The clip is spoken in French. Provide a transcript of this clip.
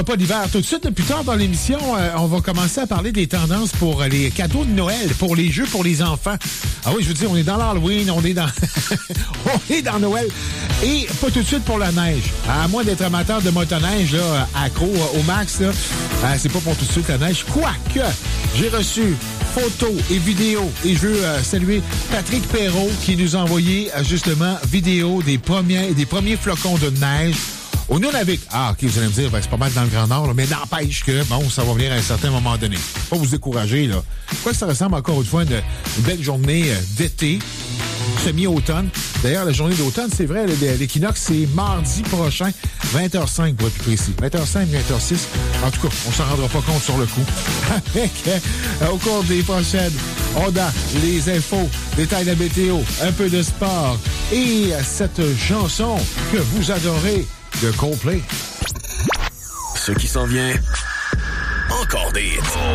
Pas d'hiver. Tout de suite, plus tard dans l'émission, on va commencer à parler des tendances pour les cadeaux de Noël, pour les jeux pour les enfants. Ah oui, je veux dire, on est dans l'Halloween, on est dans on est dans Noël. Et pas tout de suite pour la neige. À moins d'être amateur de motoneige, là, accro au max, là, c'est pas pour tout de suite la neige. Quoique, j'ai reçu photos et vidéos. Et je veux saluer Patrick Perrault qui nous a envoyé justement vidéo des premiers flocons de neige au Nunavik. Ah, OK, vous allez me dire, c'est pas mal dans le Grand Nord, là, mais n'empêche que, bon, ça va venir à un certain moment donné. Faut pas vous décourager, là. Quoi que ça ressemble encore une fois à une belle journée d'été, semi-automne. D'ailleurs, la journée d'automne, c'est vrai, l'équinoxe, c'est mardi prochain, 20h05 pour être plus précis. 20h05, 20h06. En tout cas, on s'en rendra pas compte sur le coup. Avec, au cours des prochaines, on a les infos, détails de la météo, un peu de sport et cette chanson que vous adorez de Coldplay. Ce qui s'en vient, encore des hits.